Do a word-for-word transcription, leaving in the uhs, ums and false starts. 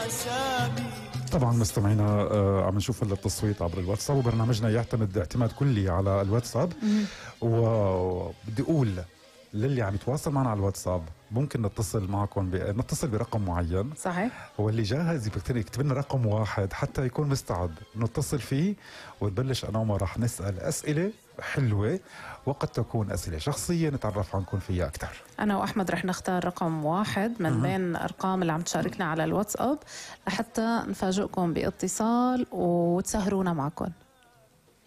طبعا مستمعينا آه عم نشوف التصويت عبر الواتساب، وبرنامجنا يعتمد اعتماد كلي على الواتساب. وبدي اقول للي عم يتواصل معنا على الواتساب ممكن نتصل معكم ب... نتصل برقم معين. صحيح. هو اللي جاهز يكتب لنا رقم واحد حتى يكون مستعد نتصل فيه، ونبلش انا وما راح نسال اسئله حلوه، وقد تكون اسئله شخصيه نتعرف عنكم فيها اكثر. انا واحمد رح نختار رقم واحد من أه. بين الارقام اللي عم تشاركنا على الواتساب لحتى نفاجئكم باتصال وتسهرونا معكم.